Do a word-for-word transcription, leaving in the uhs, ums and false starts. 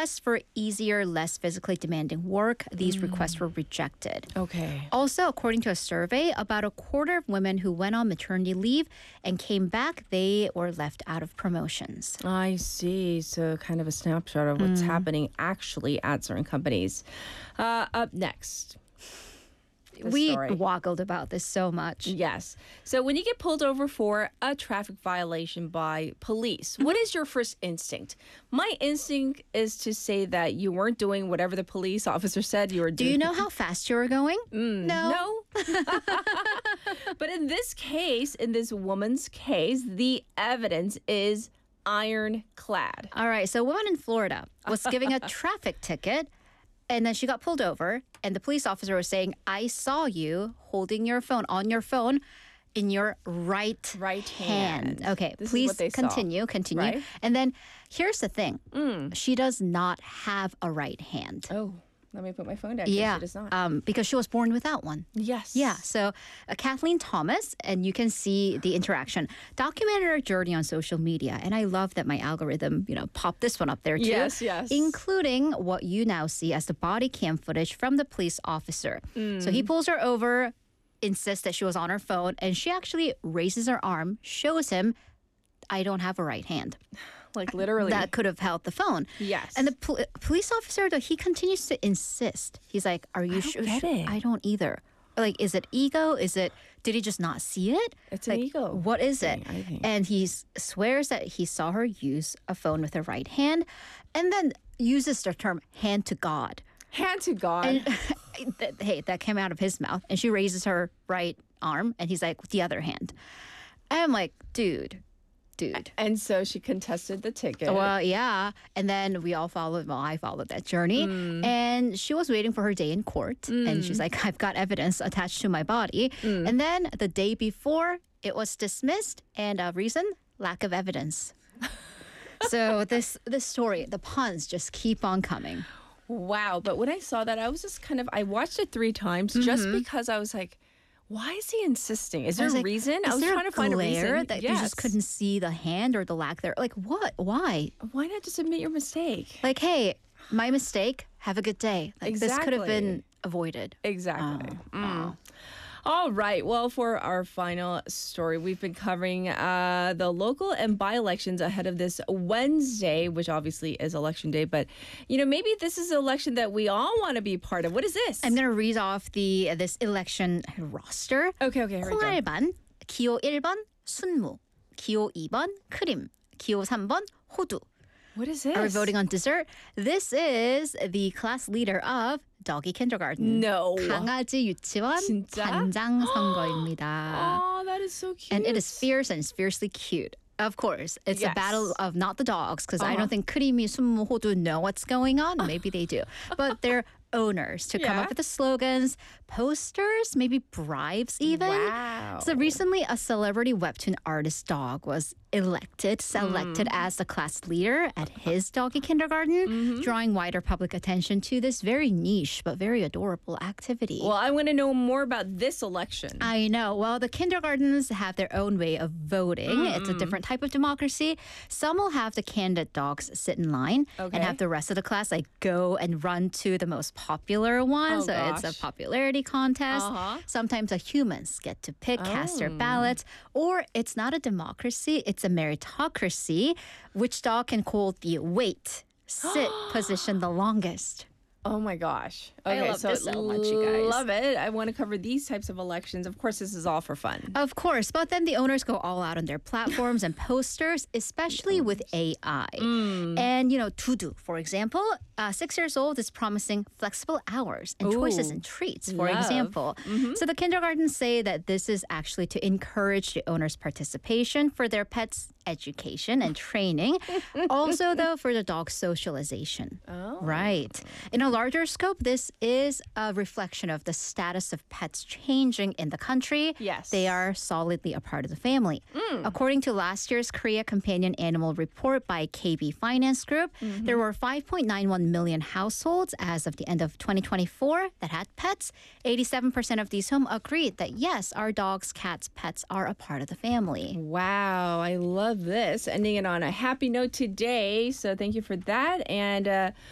requests for easier, less physically demanding work, these mm. requests were rejected. Okay. Also, according to a survey, about a quarter of women who went on maternity leave and came back, they were left out of promotions. I see. So kind of a snapshot of what's mm. happening actually at certain companies. Uh, up next. We story. woggled about this so much. Yes. So when you get pulled over for a traffic violation by police, what is your first instinct? My instinct is to say that you weren't doing whatever the police officer said you were doing. Do you know how fast you were going? Mm, no. No. But in this case, in this woman's case, the evidence is ironclad. All right. So a woman in Florida was giving a traffic ticket. And then she got pulled over, and the police officer was saying, I saw you holding your phone on your phone in your right, right hand. hand. Okay, this please is what they continue, saw. continue. Right? And then here's the thing. Mm. She does not have a right hand. Oh, let me put my phone down. Yeah, she does not. Um, because she was born without one. Yes. Yeah, so uh, Kathleen Thomas, and you can see the interaction, documented her journey on social media. And I love that my algorithm, you know, popped this one up there too. Yes, yes. Including what you now see as the body cam footage from the police officer. Mm. So he pulls her over, insists that she was on her phone, and she actually raises her arm, shows him, I don't have a right hand. Like literally. That could have held the phone. Yes. And the pol- police officer, though, he continues to insist. He's like, are you I don't sure? get it. I don't either. Like, is it ego? Is it, did he just not see it? It's like, an ego. What is it? I think. And he s- swears that he saw her use a phone with her right hand and then uses the term hand to God. Hand to God. And, th- hey, that came out of his mouth. And she raises her right arm and he's like, with the other hand. And I'm like, dude. Dude. And so she contested the ticket. Well, yeah. And then we all followed, well, I followed that journey. Mm. And she was waiting for her day in court. Mm. And she's like, I've got evidence attached to my body. Mm. And then the day before, it was dismissed. And a reason? Lack of evidence. So this this story, the puns just keep on coming. Wow. But when I saw that, I was just kind of, I watched it three times mm-hmm. just because I was like, why is he insisting? Is there a like, reason? I was there trying to find a reason. That yes. you just couldn't see the hand or the lack there. Like, what? Why? Why not just admit your mistake? Like, hey, my mistake. Have a good day. Like, exactly. This could have been avoided. Exactly. Oh, mm. oh. All right. Well, for our final story, we've been covering uh, the local and by-elections ahead of this Wednesday, which obviously is election day. But, you know, maybe this is an election that we all want to be part of. What is this? I'm going to read off the uh, this election roster. Okay, okay. Here we go. 콩알반, 기호 일 번 순무, 기호 이 번 크림, 기호 삼 번 호두. What is this? Are we voting on dessert? This is the class leader of Doggy Kindergarten. No. 강아지 유치원 진짜? 단장 선거입니다. Oh, that is so cute. And it is fierce and it's fiercely cute. Of course, it's yes. a battle of not the dogs because uh-huh. I don't think 크림이, 순무, 호두 know what's going on. Maybe they do. But they're owners to come yeah. up with the slogans, posters, maybe bribes even. Wow. So recently, a celebrity webtoon artist dog was elected, selected mm. as the class leader at his doggy kindergarten, mm-hmm. drawing wider public attention to this very niche but very adorable activity. Well, I want to know more about this election. I know. Well, the kindergartens have their own way of voting. Mm-hmm. It's a different type of democracy. Some will have the candidate dogs sit in line okay. and have the rest of the class like go and run to the most popular one. Oh, so gosh. it's a popularity contest. Uh-huh. Sometimes the humans get to pick, oh. cast their ballots. Or it's not a democracy, it's a meritocracy. Which dog can hold the wait, sit position the longest? Oh my gosh. I Okay, love so this so much, you guys. Love it. I want to cover these types of elections. Of course, this is all for fun. Of course, but then the owners go all out on their platforms and posters, especially with A I. Mm. And, you know, Tudu, for example, uh, six years old is promising flexible hours and Ooh, choices and treats, for love. example. Mm-hmm. So the kindergartens say that this is actually to encourage the owner's participation for their pets' education and training. Also, though, for the dog's socialization. Oh. Right. In a larger scope, this is a reflection of the status of pets changing in the country. Yes. They are solidly a part of the family. Mm. According to last year's Korea Companion Animal Report by K B Finance Group, mm-hmm. there were five point nine one million households as of the end of twenty twenty-four that had pets. eighty-seven percent of these home agreed that yes, our dogs, cats, pets are a part of the family. Wow, I love this. Ending it on a happy note today. So thank you for that. And uh,